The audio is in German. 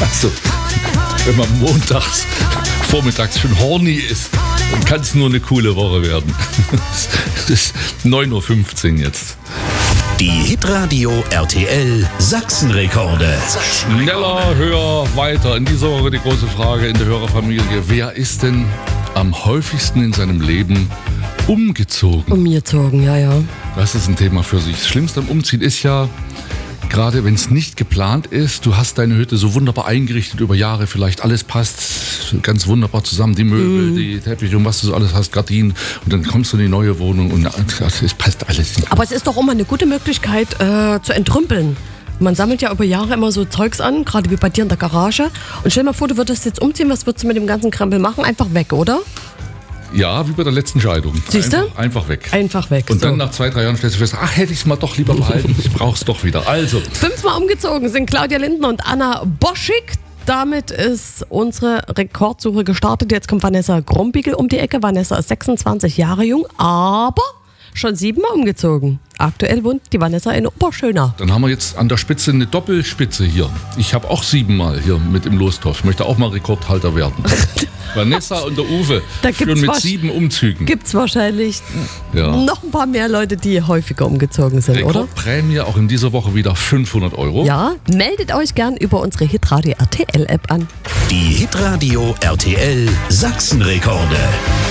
Also, wenn man vormittags schon horny ist, dann kann es nur eine coole Woche werden. Es ist 9.15 Uhr jetzt. Die Hitradio RTL Sachsenrekorde. Schneller, höher, weiter. In dieser Woche die große Frage in der Hörerfamilie. Wer ist denn am häufigsten in seinem Leben umgezogen? Umgezogen, ja. Das ist ein Thema für sich. Das Schlimmste am Umziehen ist ja, gerade wenn es nicht geplant ist, du hast deine Hütte so wunderbar eingerichtet über Jahre, vielleicht alles passt ganz wunderbar zusammen, die Möbel, die Teppiche und was du so alles hast, Gardinen, und dann kommst du in die neue Wohnung und es passt alles nicht. Aber es ist doch immer eine gute Möglichkeit zu entrümpeln. Man sammelt ja über Jahre immer so Zeugs an, gerade wie bei dir in der Garage. Und stell dir mal vor, du würdest jetzt umziehen, was würdest du mit dem ganzen Krempel machen? Einfach weg, oder? Ja, wie bei der letzten Scheidung. Siehst du? Einfach weg. Einfach weg. Und so. dann nach 2-3 Jahren stellst du fest, ach, hätte ich es mal doch lieber behalten. Ich brauch's doch wieder. Also. 5-mal umgezogen sind Claudia Lindner und Anna Boschig. Damit ist unsere Rekordsuche gestartet. Jetzt kommt Vanessa Grumbiegel um die Ecke. Vanessa ist 26 Jahre jung, aber schon 7-mal umgezogen. Aktuell wohnt die Vanessa in Oberschöna. Dann haben wir jetzt an der Spitze eine Doppelspitze hier. Ich habe auch 7-mal hier mit im Lostopf. Ich möchte auch mal Rekordhalter werden. Vanessa und der Uwe führen mit 7 Umzügen. Gibt es wahrscheinlich noch ein paar mehr Leute, die häufiger umgezogen sind, oder? Rekordprämie auch in dieser Woche wieder 500 €. Ja, meldet euch gern über unsere Hitradio RTL App an. Die Hitradio RTL Sachsenrekorde.